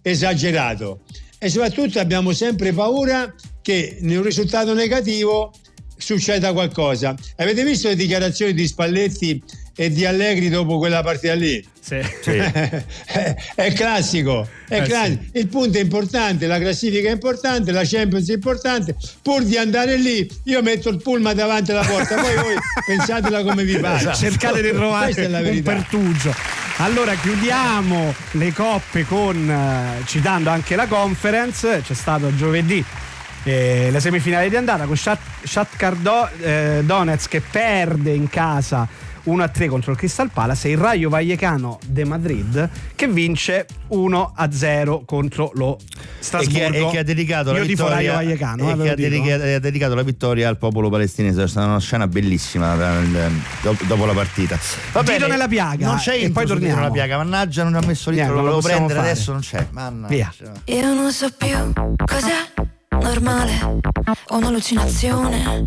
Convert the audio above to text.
esagerato, e soprattutto abbiamo sempre paura che in un risultato negativo succeda qualcosa. Avete visto le dichiarazioni di Spalletti e di Allegri dopo quella partita lì? Sì. È classico, classico. Sì. Il punto è importante, la classifica è importante, la Champions è importante. Pur di andare lì, io metto il pullman davanti alla porta, poi voi pensatela come vi pare. Esatto. Cercate di trovare un pertugio. Allora chiudiamo le coppe con citando anche la Conference. C'è stato giovedì le semifinali di andata con Shakhtar Donetsk che perde in casa 1-3 contro il Crystal Palace, e il Rayo Vallecano de Madrid che vince 1-0 contro lo Strasburgo. E che ha dedicato la vittoria, Rayo Vallecano, ha dedicato la vittoria al popolo palestinese. È stata una scena bellissima dopo la partita. Va bene, nella piaga, non c'è e poi torniamo nella piaga, mannaggia, non ha messo l'intro, lo volevo prendere fare. Adesso non c'è, mannaggia. Via. Io non so più cos'è normale o un'allucinazione.